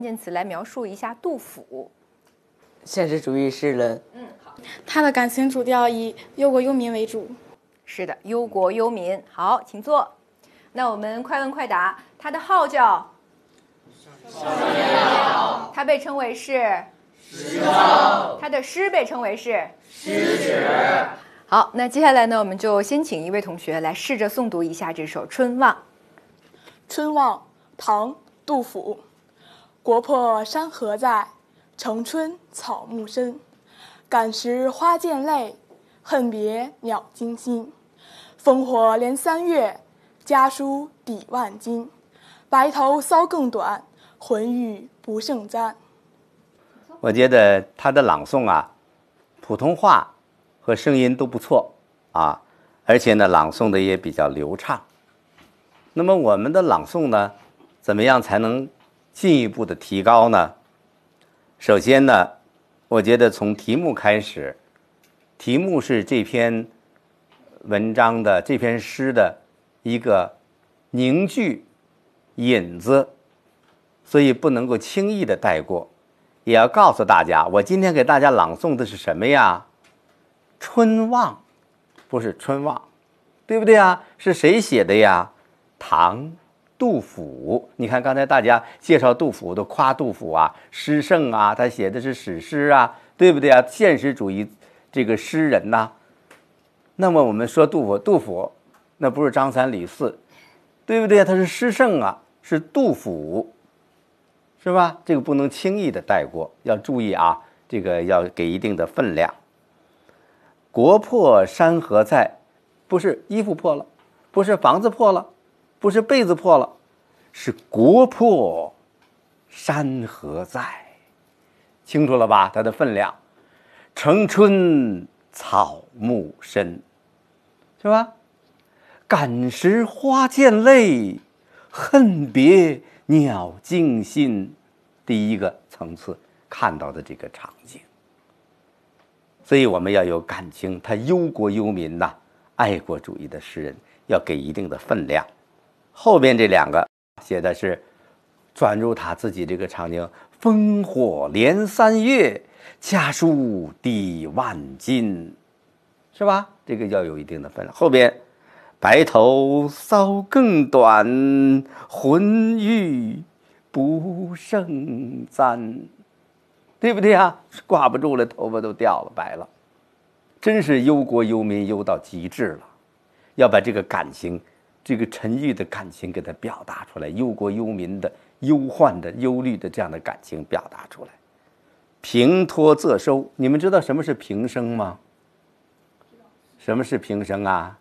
关键词来描述一下杜甫。 现实主义诗人。 好。 他的感情主调以忧国忧民为主。 是的，忧国忧民。好，请坐。那我们快问快答。他的号叫少年郎， 他被称为是诗圣， 他的诗被称为是诗史。 好，那接下来呢，我们就先请一位同学来试着诵读一下这首《春望》。 春望，唐，杜甫。国破山河在，城春草木深。感时花溅泪，恨别鸟惊心。烽火连三月，家书抵万金。白头搔更短，浑欲不胜簪。 我觉得他的朗诵啊，普通话和声音都不错啊，而且呢，朗诵的也比较流畅。那么我们的朗诵呢，怎么样才能进一步的提高呢？首先呢，我觉得从题目开始，题目是这篇文章的这篇诗的一个凝聚引子，所以不能够轻易的带过，也要告诉大家，我今天给大家朗诵的是什么呀？春望，不是春望，对不对啊？是谁写的呀？唐杜甫。你看刚才大家介绍杜甫都夸杜甫啊，诗圣啊，他写的是史诗啊，对不对啊？现实主义这个诗人呐。那么我们说杜甫那不是张三李四，对不对？他是诗圣啊，是杜甫，是吧？这个不能轻易的带过，要注意啊，这个要给一定的分量。国破山河在，不是衣服破了，不是房子破了，不是被子破了，是国破山河在，清楚了吧？它的分量。城春草木深，是吧？感时花溅泪，恨别鸟惊心。第一个层次看到的这个场景，所以我们要有感情，他忧国忧民呐，爱国主义的诗人要给一定的分量。后边这两个写的是转入他自己这个场景，烽火连三月，家书抵万金，是吧？这个要有一定的分量。后边白头搔更短，浑欲不胜簪，对不对啊？挂不住了，头发都掉了，白了，真是忧国忧民忧到极致了。要把这个感情，这个沉郁的感情给它表达出来，忧国忧民的忧患的忧虑的这样的感情表达出来。平托仄收，你们知道什么是平声吗？什么是平声啊？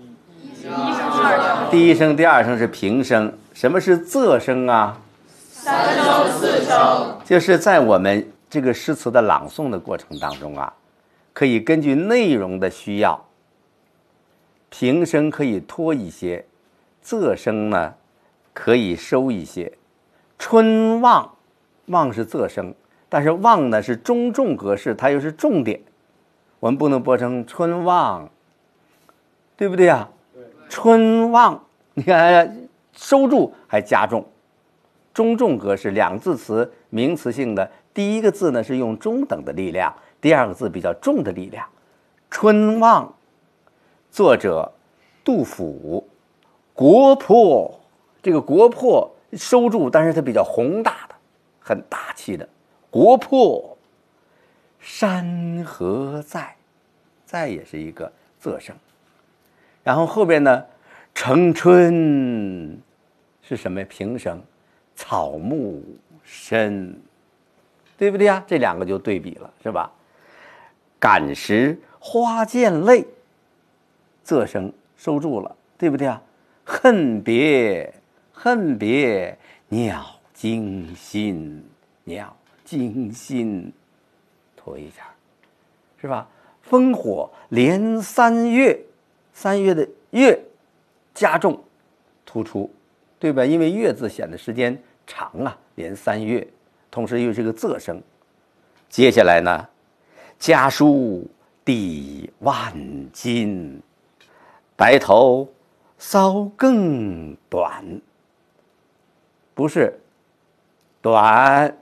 第一声第二声是平声。什么是仄声啊？ 三声四声。 就是在我们这个诗词的朗诵的过程当中啊，可以根据内容的需要，平声可以拖一些，仄声呢可以收一些。春望，望是仄声，但是望呢是中重格式，它又是重点，我们不能播成春望，对不对啊？春望，你看收住还加重，中重格式，两个字词名词性的，第一个字呢是用中等的力量，第二个字比较重的力量。春望，作者杜甫。国破，这个国破收住，但是它比较宏大的，很大气的。国破山河在，在也是一个仄声。然后后边呢，城春是什么？平声。草木深，对不对啊？这两个就对比了，是吧？感时花溅泪，仄声收住了，对不对啊？恨别鸟惊心，鸟惊心，拖一下，是吧？烽火连三月，三月的月加重突出，对吧？因为月字显得时间长啊，连三月，同时又是个仄声。接下来呢，家书抵万金，白头搔更短，不是短